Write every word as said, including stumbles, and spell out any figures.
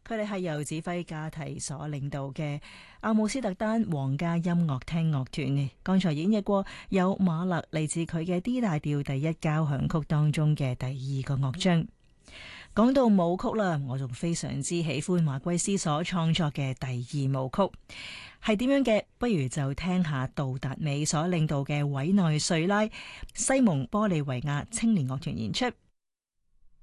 佢哋係由指揮家提所領導嘅阿姆斯特丹皇家音樂廳樂團，剛才演繹過有馬勒嚟自佢嘅 D 大調第一交響曲當中嘅第二個樂章。講到舞曲啦，我仲非常之喜歡馬圭斯所創作嘅第二舞曲，係點樣嘅？不如就聽下杜達美所領導嘅委內瑞拉西蒙玻利維亞青年樂團演出。